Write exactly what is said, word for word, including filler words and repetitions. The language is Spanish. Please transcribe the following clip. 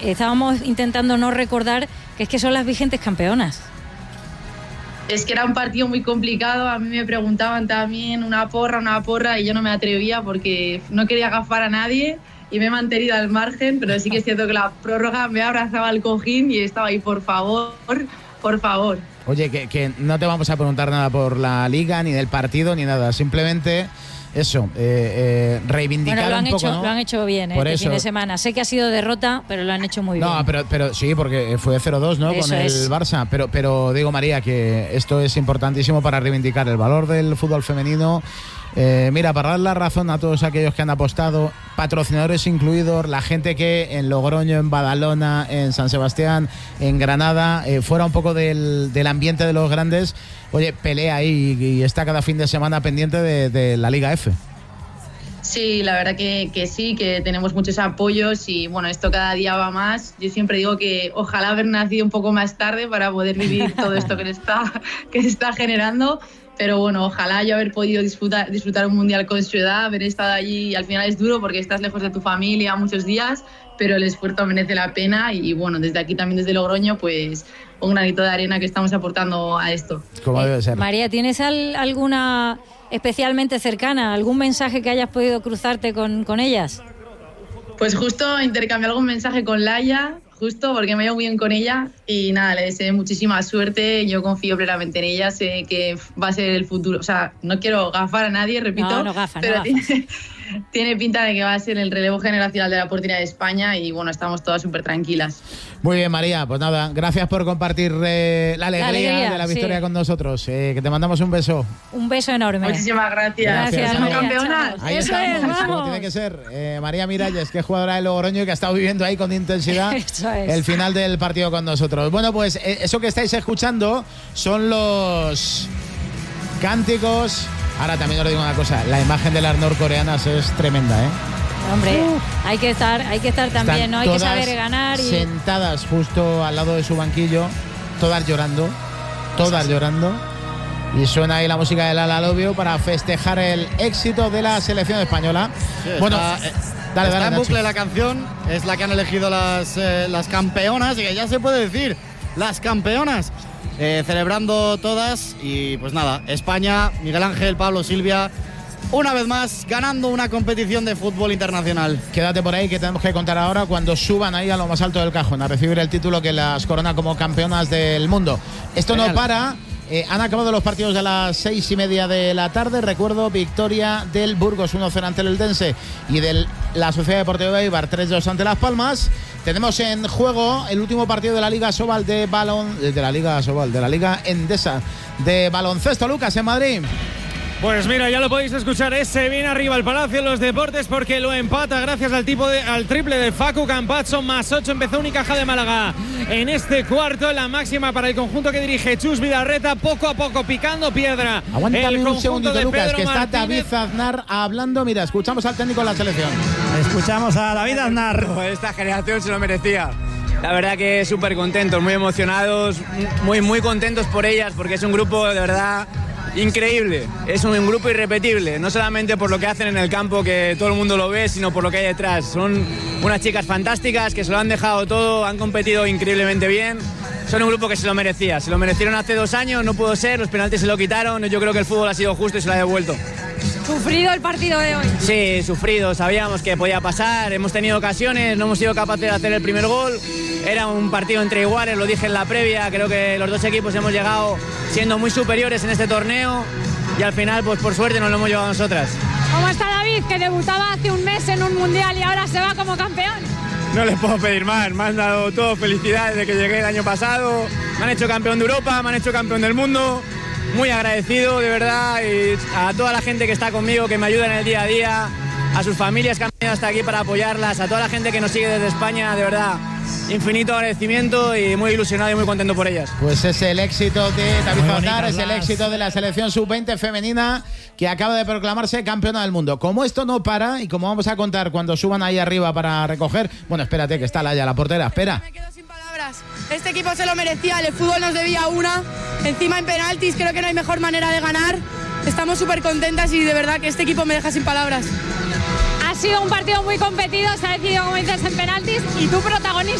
estábamos intentando no recordar que es que son las vigentes campeonas. Es que era un partido muy complicado, a mí me preguntaban también una porra, una porra, y yo no me atrevía porque no quería agafar a nadie y me he mantenido al margen, pero sí que es cierto que la prórroga me abrazaba al cojín y estaba ahí, por favor, por favor. Oye, que, que no te vamos a preguntar nada por la liga, ni del partido, ni nada, simplemente eso, eh, eh, reivindicar bueno, lo han un poco, hecho, ¿no? Lo han hecho bien por este eso. fin de semana. Sé que ha sido derrota, pero lo han hecho muy no, bien. No, pero, pero sí, porque fue cero dos, ¿no? Eso con el es. Barça. Pero, pero digo, María, que esto es importantísimo para reivindicar el valor del fútbol femenino. Eh, mira, para dar la razón a todos aquellos que han apostado, patrocinadores incluidos, la gente que en Logroño, en Badalona, en San Sebastián, en Granada, eh, fuera un poco del, del ambiente de los grandes. Oye, pelea ahí y, y está cada fin de semana pendiente de, de la Liga F. Sí, la verdad que, que sí, que tenemos muchos apoyos y bueno, esto cada día va más. Yo siempre digo que ojalá haber nacido un poco más tarde para poder vivir todo esto que está, que se está generando. Pero bueno, ojalá yo haber podido disfrutar, disfrutar un mundial con su edad, haber estado allí. Al final es duro porque estás lejos de tu familia muchos días, pero el esfuerzo merece la pena y bueno, desde aquí también desde Logroño, pues un granito de arena que estamos aportando a esto. Como debe ser. María, ¿tienes al, alguna especialmente cercana, algún mensaje que hayas podido cruzarte con, con ellas? Pues justo intercambié algún mensaje con Laia, justo porque me llevo muy bien con ella y nada, le deseo muchísima suerte, yo confío plenamente en ella, sé que va a ser el futuro, o sea, no quiero gafar a nadie, repito, no, no gafa, pero no tiene, tiene pinta de que va a ser el relevo generacional de la portería de España y bueno, estamos todas súper tranquilas. Muy bien, María, pues nada, gracias por compartir eh, la, alegría la alegría de la victoria sí. con nosotros, eh, que te mandamos un beso. Un beso enorme. Muchísimas gracias. Gracias, ¿Somos María, campeonas? Ahí Eso estamos, es, como vamos. tiene que ser. Eh, María Miralles, que es jugadora de Logroño y que ha estado viviendo ahí con intensidad Eso es. el final del partido con nosotros. Bueno, pues eh, eso que estáis escuchando son los cánticos. Ahora también os digo una cosa, la imagen de las norcoreanas es tremenda, ¿eh? Hombre, hay que estar, hay que estar también, Están ¿no? Hay que todas saber ganar y sentadas justo al lado de su banquillo, todas llorando, todas llorando. Y suena ahí la música de Lala Lobio para festejar el éxito de la selección española. Sí, bueno, está, eh, dale, está dale, en Nacho. bucle la canción, es la que han elegido las, eh, las campeonas, y que ya se puede decir, las campeonas, eh, celebrando todas. Y pues nada, España, Miguel Ángel, Pablo, Silvia, una vez más ganando una competición de fútbol internacional. Quédate por ahí que tenemos que contar ahora cuando suban ahí a lo más alto del cajón a recibir el título que las corona como campeonas del mundo. Esto Genial. no para. Eh, han acabado los partidos de las seis y media de la tarde. Recuerdo, victoria del Burgos uno cero ante el Eldense y de la Sociedad Deportiva de Eibar tres dos ante Las Palmas. Tenemos en juego el último partido de la Liga Sobal de balón de la Liga Sobal, de la Liga Endesa de baloncesto. Lucas, en Madrid. Pues mira, ya lo podéis escuchar, ese viene arriba el Palacio de los Deportes porque lo empata gracias al tipo de, al triple de Facu Campazzo, más ocho, empezó Unicaja de Málaga en este cuarto, la máxima para el conjunto que dirige Chus Vidarreta, poco a poco picando piedra. Aguántame el un segundito, de Lucas, Pedro que está Martínez. David Aznar hablando. Mira, escuchamos al técnico de la selección. Escuchamos a David Aznar. Esta generación se lo merecía. La verdad que súper contentos, muy emocionados, muy, muy contentos por ellas, porque es un grupo de verdad increíble. Es un grupo irrepetible, no solamente por lo que hacen en el campo, que todo el mundo lo ve, sino por lo que hay detrás. Son unas chicas fantásticas que se lo han dejado todo, han competido increíblemente bien. Son un grupo que se lo merecía. Se lo merecieron hace dos años, no pudo ser, los penaltis se lo quitaron. Yo creo que el fútbol ha sido justo y se lo ha devuelto. Sufrido el partido de hoy. Sí, sufrido, sabíamos que podía pasar, hemos tenido ocasiones, no hemos sido capaces de hacer el primer gol. Era un partido entre iguales, lo dije en la previa, creo que los dos equipos hemos llegado siendo muy superiores en este torneo y al final, pues por suerte, nos lo hemos llevado nosotras. ¿Cómo está David, que debutaba hace un mes en un mundial y ahora se va como campeón? No les puedo pedir más, me han dado todo felicidades de que llegué el año pasado, me han hecho campeón de Europa, me han hecho campeón del mundo. Muy agradecido, de verdad, y a toda la gente que está conmigo, que me ayuda en el día a día, a sus familias que han venido hasta aquí para apoyarlas, a toda la gente que nos sigue desde España, de verdad, infinito agradecimiento y muy ilusionado y muy contento por ellas. Pues es el éxito de David Muy Aznar, bonitas es el las- éxito de la selección sub veinte femenina que acaba de proclamarse campeona del mundo. Como esto no para y como vamos a contar cuando suban ahí arriba para recoger, bueno, espérate que está Laia, la portera, espera. Me quedo sin palabras. Este equipo se lo merecía, el fútbol nos debía una. Encima en penaltis, creo que no hay mejor manera de ganar. Estamos súper contentas y de verdad que este equipo me deja sin palabras. Ha sido un partido muy competido, se ha decidido, como dices, en penaltis y tú protagonista.